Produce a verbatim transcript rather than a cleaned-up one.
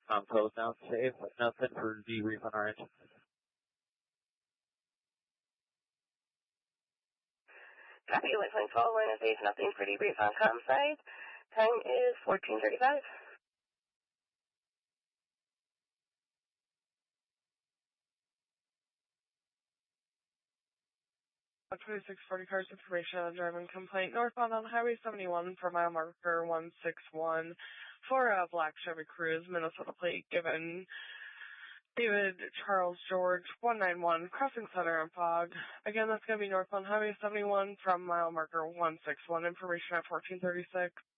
Compo sounds safe. Nothing for debrief on our end. Copy, Waypoint twelve, line of eight, nothing for debrief on com side. Time is fourteen thirty-five. twenty-six forty cars information on driving complaint northbound on Highway seventy-one for mile marker one six one for a black Chevy Cruze, Minnesota plate given David Charles George one nine one, crossing center and fog. Again, that's going to be northbound Highway seventy-one from mile marker one six one. Information at fourteen thirty-six.